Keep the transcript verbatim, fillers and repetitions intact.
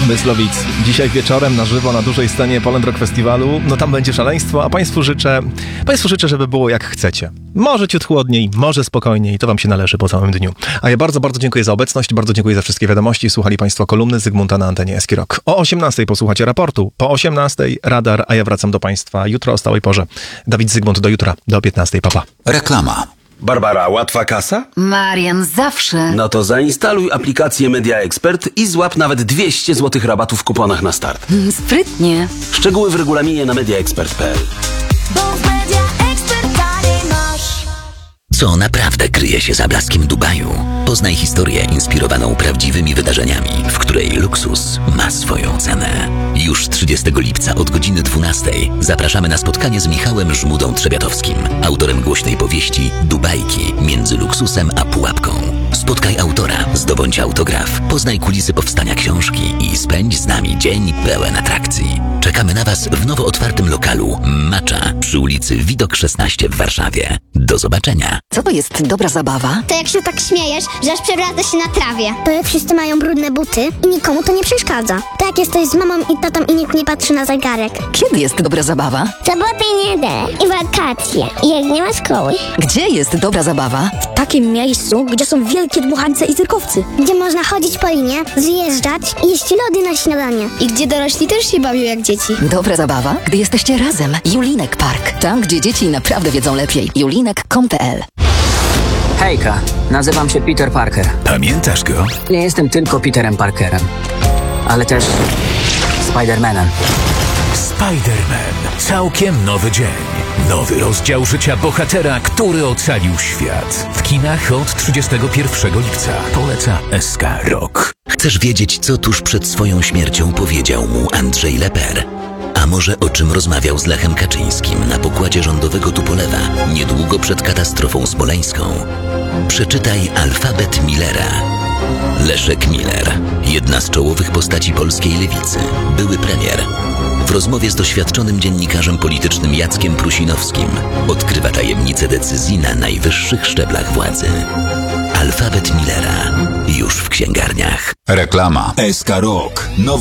Myslowic. Dzisiaj wieczorem na żywo na dużej scenie Poland Rock Festiwalu. No tam będzie szaleństwo, a Państwu życzę, Państwu życzę, żeby było jak chcecie. Może ciut chłodniej, może spokojniej, to Wam się należy po całym dniu. A ja bardzo, bardzo dziękuję za obecność, bardzo dziękuję za wszystkie wiadomości. Słuchali Państwo kolumny Zygmunta na antenie Eski Rock. O osiemnastej posłuchacie raportu, po osiemnastej radar, a ja wracam do Państwa jutro o stałej porze. Dawid Zygmunt, do jutra, do piętnastej, pa, pa. Reklama. Barbara, łatwa kasa? Marian, zawsze. No to zainstaluj aplikację Media Expert i złap nawet dwieście złotych rabatu w kuponach na start. Mm, sprytnie. Szczegóły w regulaminie na mediaexpert kropka p l. Bo w Media Expert taniej masz. Co naprawdę kryje się za blaskiem Dubaju? Poznaj historię inspirowaną prawdziwymi wydarzeniami, w której luksus ma swoją cenę. Już trzydziestego lipca od godziny dwunastej zapraszamy na spotkanie z Michałem Żmudą Trzebiatowskim, autorem głośnej powieści Dubajki między luksusem a pułapką. Spotkaj autora, zdobądź autograf, poznaj kulisy powstania książki i spędź z nami dzień pełen atrakcji. Czekamy na Was w nowo otwartym lokalu Macza przy ulicy Widok szesnaście w Warszawie. Do zobaczenia. Co to jest dobra zabawa? To jak się tak śmiejesz, że aż przewraca się na trawie. To jak wszyscy mają brudne buty i nikomu to nie przeszkadza. To jak jesteś z mamą i tatą i nikt nie patrzy na zegarek. Kiedy jest dobra zabawa? Soboty i niedzielę i wakacje. I jak nie ma szkoły. Gdzie jest dobra zabawa? W takim miejscu, gdzie są wielkie dmuchańce i cyrkowcy. Gdzie można chodzić po linie, zjeżdżać i jeść lody na śniadanie. I gdzie dorośli też się bawią jak dzieci. Dobra zabawa, gdy jesteście razem. Julinek Park. Tam, gdzie dzieci naprawdę wiedzą lepiej. julinek kropka com kropka p l. Hejka, nazywam się Peter Parker. Pamiętasz go? Nie jestem tylko Peterem Parkerem, ale też Spider-Manem. Spider-Man. Całkiem nowy dzień. Nowy rozdział życia bohatera, który ocalił świat. W kinach od trzydziestego pierwszego lipca. Poleca S K Rock. Chcesz wiedzieć, co tuż przed swoją śmiercią powiedział mu Andrzej Leper? A może o czym rozmawiał z Lechem Kaczyńskim na pokładzie rządowego Tupolewa niedługo przed katastrofą smoleńską? Przeczytaj Alfabet Millera. Leszek Miller, jedna z czołowych postaci polskiej lewicy, były premier. W rozmowie z doświadczonym dziennikarzem politycznym Jackiem Prusinowskim odkrywa tajemnice decyzji na najwyższych szczeblach władzy. Alfabet Millera, już w księgarniach. Reklama. S K Rock. Nowo